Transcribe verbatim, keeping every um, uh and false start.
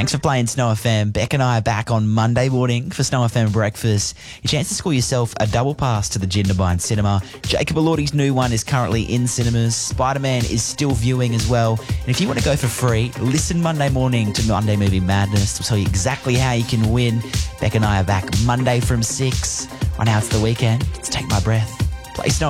Thanks for playing Snow F M. Beck and I are back on Monday morning for Snow F M Breakfast. Your chance to score yourself a double pass to the Jindabyne Cinema. Jacob Elordi's new one is currently in cinemas. Spider-Man is still viewing as well. And if you want to go for free, listen Monday morning to Monday Movie Madness. We'll tell you exactly how you can win. Beck and I are back Monday from six. Right now it's the weekend. Let's take my breath. Play Snow